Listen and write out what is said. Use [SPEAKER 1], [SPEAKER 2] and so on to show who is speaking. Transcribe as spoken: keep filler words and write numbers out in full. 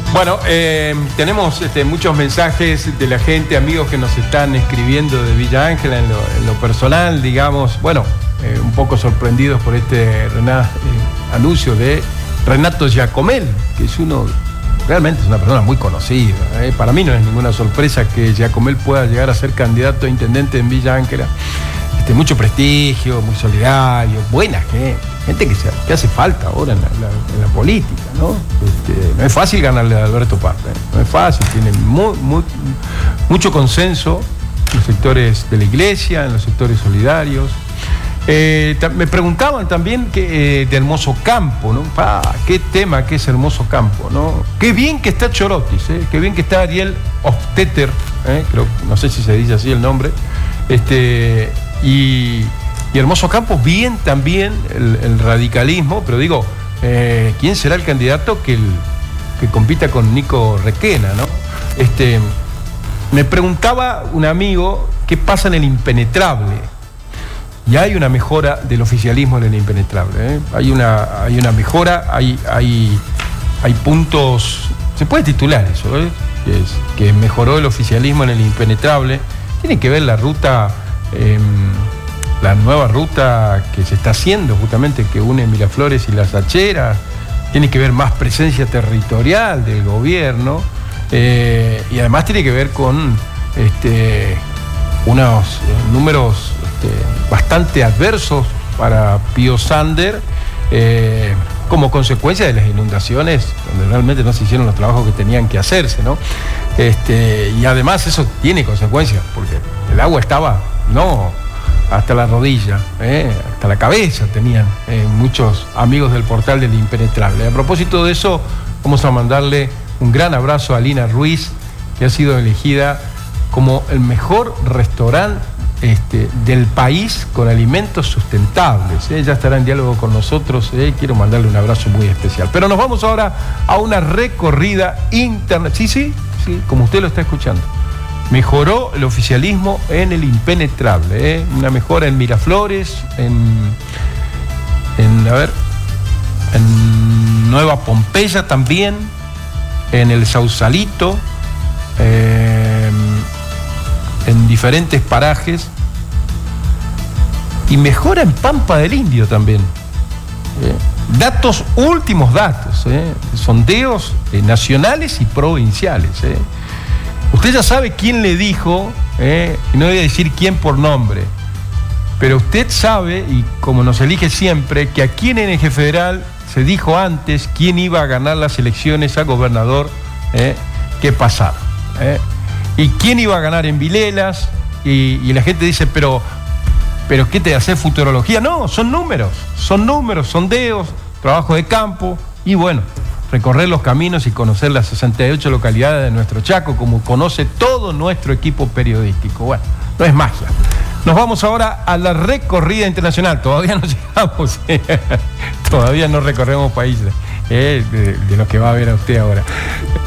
[SPEAKER 1] Bueno, eh, tenemos este, muchos mensajes de la gente, amigos que nos están escribiendo de Villa Ángela en lo, en lo personal, digamos, bueno, eh, un poco sorprendidos por este Rená, eh, anuncio de Renato Giacomel, que es uno, realmente es una persona muy conocida. Eh. Para mí no es ninguna sorpresa que Giacomel pueda llegar a ser candidato a intendente en Villa Ángela. Este, mucho prestigio, muy solidario, buena gente, gente que, se, que hace falta ahora en la, la, en la política, ¿no? Este, no es fácil ganarle a Alberto Paz, ¿eh? No es fácil, tiene muy, muy, mucho consenso en los sectores de la iglesia, en los sectores solidarios. Eh, me preguntaban también que, eh, de Hermoso Campo, ¿no? Ah, qué tema que es Hermoso Campo, ¿no? Qué bien que está Chorotis, ¿eh? Qué bien que está Ariel Hofstetter, ¿eh? Creo, no sé si se dice así el nombre. Este, y, y Hermoso Campo, bien también el, el radicalismo, pero digo, eh, ¿quién será el candidato que, el, que compita con Nico Requena, ¿no? Este, me preguntaba un amigo qué pasa en el impenetrable. Y hay una mejora del oficialismo en el impenetrable, ¿eh? Hay una, hay una mejora, hay, hay, hay puntos, se puede titular eso, ¿eh? que, es, que mejoró el oficialismo en el impenetrable. Tiene que ver la ruta, eh, la nueva ruta que se está haciendo justamente, que une Miraflores y Las Acheras. Tiene que ver más presencia territorial del gobierno, eh, y además tiene que ver con este, unos eh, números este, bastante adversos para Pío Sander, eh, como consecuencia de las inundaciones, donde realmente no se hicieron los trabajos que tenían que hacerse, ¿no? Este, y además eso tiene consecuencias, porque el agua estaba, no hasta la rodilla, ¿eh? hasta la cabeza tenían eh, muchos amigos del portal del impenetrable. A propósito de eso, vamos a mandarle un gran abrazo a Lina Ruiz, que ha sido elegida como el mejor restaurante este, del país con alimentos sustentables. Ella estará en diálogo con nosotros. Eh. Quiero mandarle un abrazo muy especial. Pero nos vamos ahora a una recorrida interna. Sí, sí, sí, como usted lo está escuchando. Mejoró el oficialismo en el impenetrable. Eh. Una mejora en Miraflores, en, en, a ver, en Nueva Pompeya también, en el Sausalito, eh, en diferentes parajes, y mejora en Pampa del Indio también. Eh, datos, últimos datos, eh, sondeos eh, nacionales y provinciales. Eh. Usted ya sabe quién le dijo, eh, y no voy a decir quién por nombre, pero usted sabe, y como nos elige siempre, que aquí en el Eje Federal se dijo antes quién iba a ganar las elecciones a gobernador eh, que pasaron. Eh. ¿Y quién iba a ganar en Vilelas? Y, y la gente dice, pero, pero ¿qué te hace futurología? No, son números, son números, sondeos, trabajo de campo, y bueno, recorrer los caminos y conocer las sesenta y ocho localidades de nuestro Chaco, como conoce todo nuestro equipo periodístico. Bueno, no es magia. Nos vamos ahora a la recorrida internacional. Todavía no llegamos, todavía no recorremos países. Eh, de, de lo que va a ver a usted ahora.